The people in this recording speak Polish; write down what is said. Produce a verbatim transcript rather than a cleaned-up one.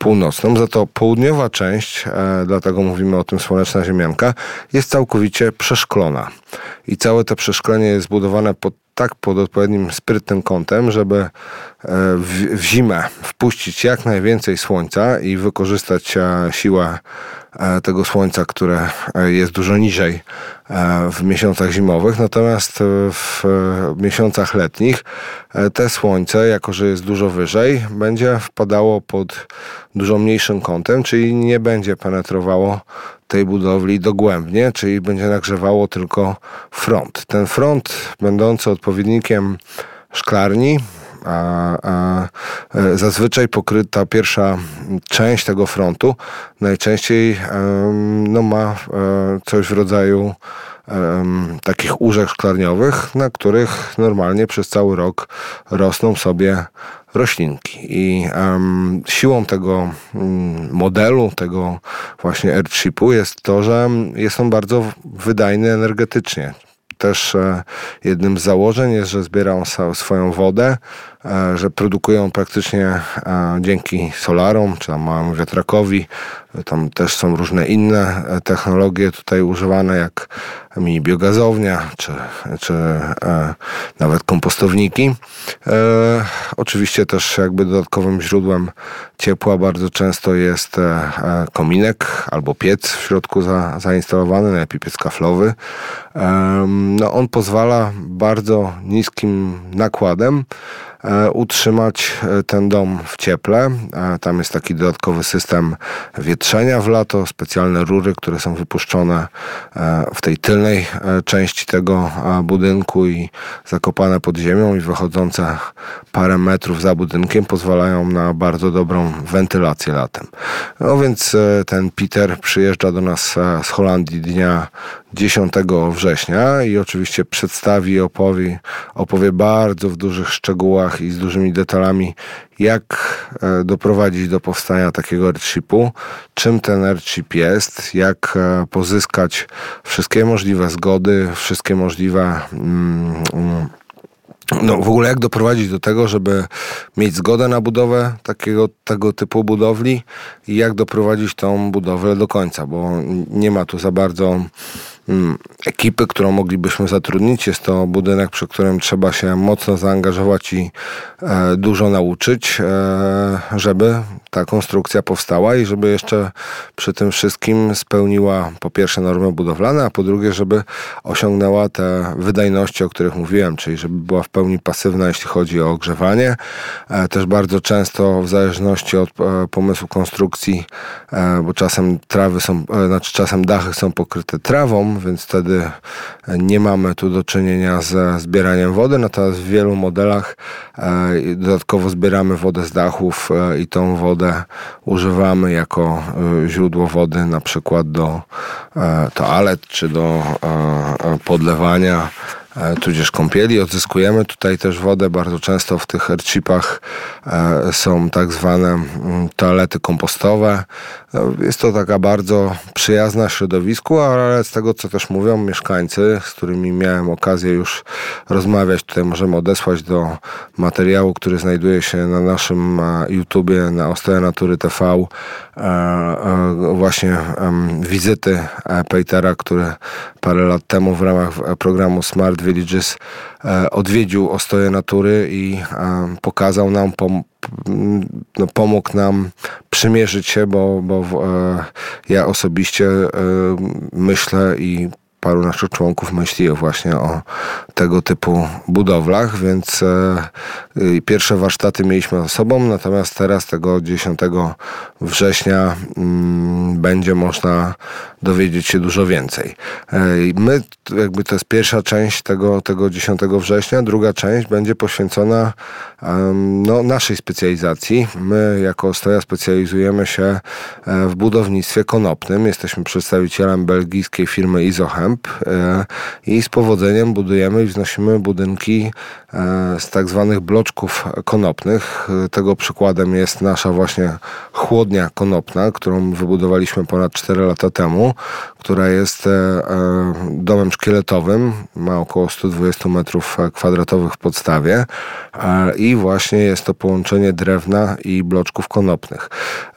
północną, za to południowa część, e, dlatego mówimy o tym słoneczna ziemianka, jest całkowicie przeszklona. I całe to przeszklenie jest zbudowane pod tak pod odpowiednim sprytnym kątem, żeby w, w zimę wpuścić jak najwięcej słońca i wykorzystać siłę tego słońca, które jest dużo niżej w miesiącach zimowych. Natomiast w miesiącach letnich te słońce, jako że jest dużo wyżej, będzie wpadało pod dużo mniejszym kątem, czyli nie będzie penetrowało tej budowli dogłębnie, czyli będzie nagrzewało tylko front. Ten front, będący odpowiednikiem szklarni, a, a zazwyczaj pokryta pierwsza część tego frontu najczęściej no, ma coś w rodzaju um, takich łóżek szklarniowych, na których normalnie przez cały rok rosną sobie roślinki. I um, siłą tego um, modelu, tego właśnie Earthshipu jest to, że jest on bardzo wydajny energetycznie. Też e, jednym z założeń jest, że zbiera on swoją wodę, e, że produkuje on praktycznie e, dzięki solarom, czy tam małemu wiatrakowi. Tam też są różne inne technologie tutaj używane, jak mini biogazownia, czy, czy e, nawet kompostowniki. E, oczywiście też jakby dodatkowym źródłem ciepła bardzo często jest e, kominek albo piec w środku za, zainstalowany, najlepiej piec kaflowy. E, no on pozwala bardzo niskim nakładem utrzymać ten dom w cieple. Tam jest taki dodatkowy system wietrzenia w lato, specjalne rury, które są wypuszczone w tej tylnej części tego budynku i zakopane pod ziemią i wychodzące parę metrów za budynkiem pozwalają na bardzo dobrą wentylację latem. No więc ten Peter przyjeżdża do nas z Holandii dnia dziesiątego września i oczywiście przedstawi i opowie, opowie bardzo w dużych szczegółach i z dużymi detalami, jak doprowadzić do powstania takiego Earthshipu, czym ten Earthship jest, jak pozyskać wszystkie możliwe zgody, wszystkie możliwe mm, no w ogóle jak doprowadzić do tego, żeby mieć zgodę na budowę takiego tego typu budowli i jak doprowadzić tą budowlę do końca, bo nie ma tu za bardzo mm, ekipy, którą moglibyśmy zatrudnić. Jest to budynek, przy którym trzeba się mocno zaangażować i e, dużo nauczyć, e, żeby ta konstrukcja powstała i żeby jeszcze przy tym wszystkim spełniła po pierwsze normy budowlane, a po drugie, żeby osiągnęła te wydajności, o których mówiłem, czyli żeby była w pełni pasywna, jeśli chodzi o ogrzewanie. E, też bardzo często w zależności od e, pomysłu konstrukcji, e, bo czasem trawy są, e, znaczy czasem dachy są pokryte trawą, więc wtedy nie mamy tu do czynienia ze zbieraniem wody, natomiast w wielu modelach e, dodatkowo zbieramy wodę z dachów e, i tą wodę używamy jako e, źródło wody na przykład do e, toalet czy do e, podlewania tudzież kąpieli. Odzyskujemy tutaj też wodę. Bardzo często w tych Earthshipach e, są tak zwane m, toalety kompostowe. No, jest to taka bardzo przyjazna środowisku, ale z tego, co też mówią mieszkańcy, z którymi miałem okazję już rozmawiać, tutaj możemy odesłać do materiału, który znajduje się na naszym e, YouTubie, na Ostoja Natury T V, e, e, właśnie e, wizyty e, Petera, który parę lat temu w ramach programu Smart Villages e, odwiedził Ostoje Natury i e, pokazał nam, pom- no, pomógł nam przymierzyć się, bo, bo e, ja osobiście e, myślę i paru naszych członków myśli właśnie o tego typu budowlach, więc e, pierwsze warsztaty mieliśmy za sobą, natomiast teraz tego dziesiątego września mm, będzie można dowiedzieć się dużo więcej. E, my, jakby to jest pierwsza część tego, tego dziesiątego września, druga część będzie poświęcona um, no, naszej specjalizacji. My jako Ostoja specjalizujemy się w budownictwie konopnym. Jesteśmy przedstawicielem belgijskiej firmy Isohemp i z powodzeniem budujemy i wznosimy budynki z tak zwanych bloczków konopnych. Tego przykładem jest nasza właśnie chłodnia konopna, którą wybudowaliśmy ponad cztery lata temu, która jest domem szkieletowym, ma około sto dwadzieścia metrów kwadratowych w podstawie i właśnie jest to połączenie drewna i bloczków konopnych.